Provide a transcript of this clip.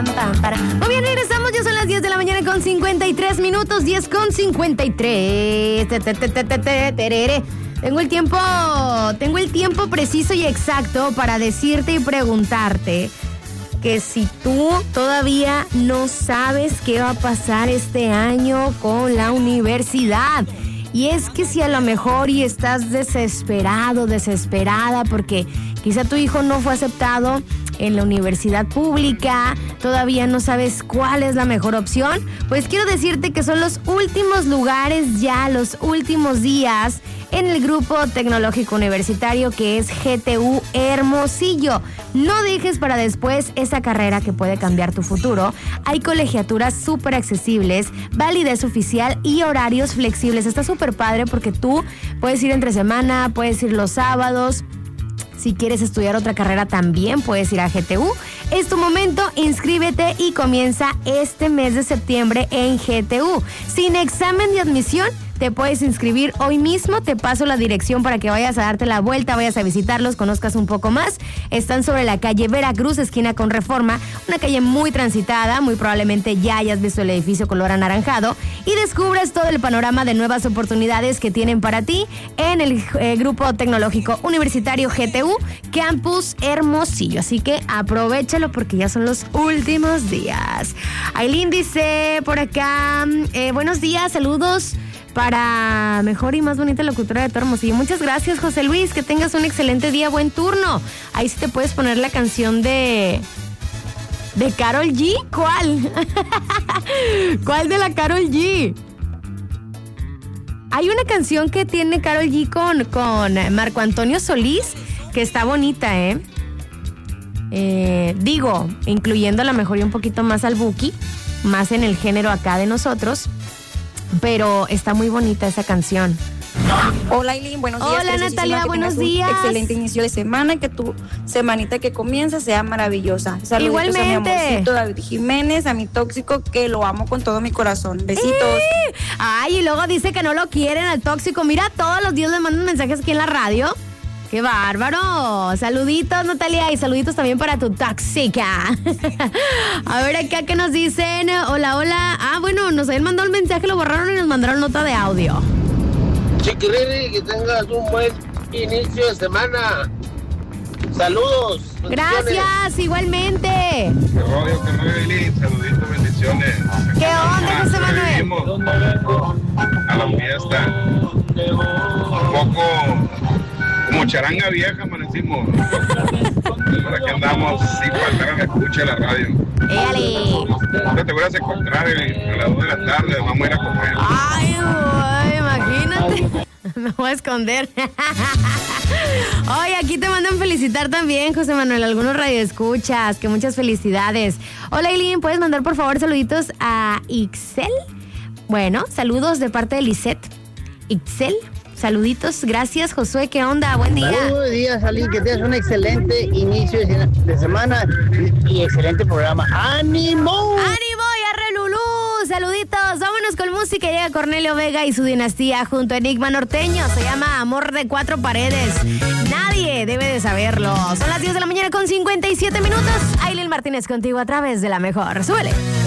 Muy bien, regresamos, ya son las 10 de la mañana con 53 minutos, 10 con 53. Tengo el tiempo preciso y exacto para decirte y preguntarte que si tú todavía no sabes qué va a pasar este año con la universidad. Y es que si a lo mejor y estás desesperado, desesperada porque quizá tu hijo no fue aceptado en la universidad pública, todavía no sabes cuál es la mejor opción, pues quiero decirte que son los últimos lugares ya, los últimos días en el grupo tecnológico universitario que es GTU Hermosillo. No dejes para después esa carrera que puede cambiar tu futuro. Hay colegiaturas súper accesibles, validez oficial y horarios flexibles. Está súper padre porque tú puedes ir entre semana, puedes ir los sábados. Si quieres estudiar otra carrera también puedes ir a GTU. Es tu momento, inscríbete y comienza este mes de septiembre en GTU. Sin examen de admisión, te puedes inscribir hoy mismo. Te paso la dirección para que vayas a darte la vuelta, vayas a visitarlos, conozcas un poco más. Están sobre la calle Veracruz, esquina con Reforma, una calle muy transitada, muy probablemente ya hayas visto el edificio color anaranjado y descubres todo el panorama de nuevas oportunidades que tienen para ti en el Grupo Tecnológico Universitario GTU Campus Hermosillo. Así que aprovéchalo porque ya son los últimos días. Aileen dice por acá, buenos días, saludos para mejor y más bonita locutora de todo Hermosillo. Muchas gracias, José Luis, que tengas un excelente día, buen turno. Ahí sí te puedes poner la canción de Karol G. ¿Cuál? ¿Cuál de la Karol G? Hay una canción que tiene Karol G con Marco Antonio Solís que está bonita, digo, incluyendo a lo mejor y un poquito más al Buki, más en el género acá de nosotros. Pero está muy bonita esa canción. Hola, Aileen, buenos días. Hola, Natalia, buenos días. Excelente inicio de semana, que tu semanita que comienza sea maravillosa. Saluditos. Igualmente. A mi amorcito David Jiménez, a mi tóxico, que lo amo con todo mi corazón. Besitos. Ay, y luego dice que no lo quieren al tóxico. Mira, todos los días le mandan mensajes aquí en la radio. ¡Qué bárbaro! Saluditos, Natalia, y saluditos también para tu tóxica. A ver acá que nos dicen. Hola, hola. Ah, bueno, nos habían mandado el mensaje, lo borraron y nos mandaron nota de audio. Chiquiriri, que tengas un buen inicio de semana. Saludos. Gracias, igualmente. Qué rollo, Aileen. Saluditos, bendiciones. ¿Qué onda, José Manuel? A la fiesta. Un poco como charanga vieja amanecimos. Por aquí andamos sin faltar a la escucha de la radio. ¡Éale! Te voy a encontrar a las 2 de la tarde, vamos a ir a comer. ¡Ay, güey! Imagínate. Me voy a esconder. Oye, aquí te mandan felicitar también, José Manuel, algunos radioescuchas, que muchas felicidades. Hola, Aileen, ¿puedes mandar por favor saluditos a Ixel? Bueno, saludos de parte de Lisette. Ixel, saluditos, gracias, Josué, ¿qué onda? Buen día. Buenos días, Aileen, que tengas un excelente inicio de semana y excelente programa. ¡Ánimo! ¡Ánimo y arre Lulú! Saluditos, vámonos con música. Llega Cornelio Vega y su dinastía junto a Enigma Norteño. Se llama Amor de Cuatro Paredes. Nadie debe de saberlo. Son las 10 de la mañana con 57 minutos. Aileen Martínez contigo a través de La Mejor. ¡Súbele!